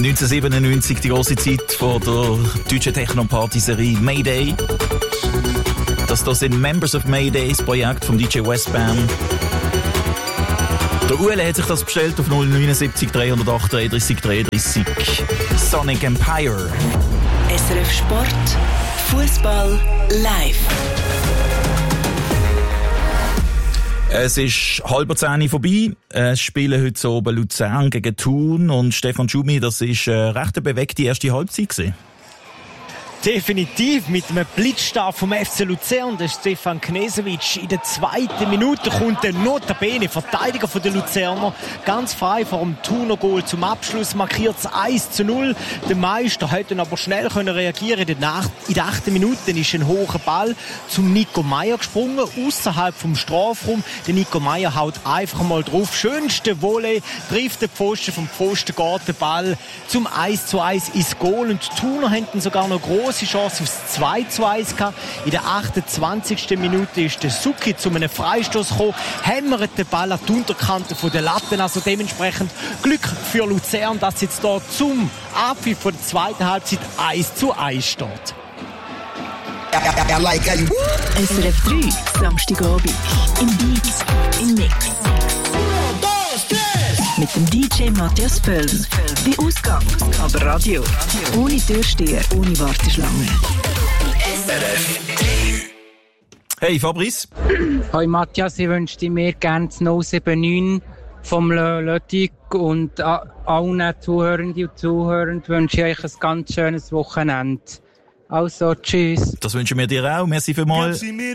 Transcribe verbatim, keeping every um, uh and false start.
neunzehnhundertsiebenundneunzig, die grosse Zeit von der deutschen Techno-Party-Serie Mayday. Das hier sind Members of Mayday, das Projekt vom D J Westbam. Der Ueli hat sich das bestellt auf null neun sieben drei null acht drei drei drei drei. Sonic Empire. S R F Sport, Fußball live. Es ist halb zehn vorbei. Es spielen heute oben Luzern gegen Thun. Und Stefan Schumi, das war eine recht bewegte erste Halbzeit gewesen. Definitiv mit einem Blitzstart vom F C Luzern. Der Stefan Knežević in der zweiten Minute kommt der notabene Verteidiger von der Luzerner ganz frei vor dem Thuner Goal zum Abschluss, markiert es eins zu null. Der Meister hat dann aber schnell können reagieren. In der, Nacht, in der achten Minute ist ein hoher Ball zum Nico Meyer gesprungen, außerhalb vom Strafraum. Der Nico Meyer haut einfach mal drauf. Schönste Volley, trifft den Pfosten, vom Pfosten geht der Ball zum eins zu eins ins Goal. Und die Thuner hätten sogar noch groß Chance aufs zwei zu eins gehabt. In der achtundzwanzigsten Minute ist der Suki zu einem Freistoß gekommen, hämmert den Ball an die Unterkante von der Latten. Also dementsprechend Glück für Luzern, dass jetzt da zum Abpfiff von der zweiten Halbzeit eins zu eins steht. S R F drei, Samstagabend. Im Beat, im Mix. Mit dem D J Matthias Völz. Bei Ausgang, aber Radio. Ohne Türsteher, ohne Warteschlange. Hey Fabrice. Hoi Matthias, ich wünschte mir gerne das null sieben neun vom Lötig und allen Zuhörenden und Zuhörern wünsche ich euch ein ganz schönes Wochenende. Also, tschüss. Das wünschen wir dir auch. Merci vielmals.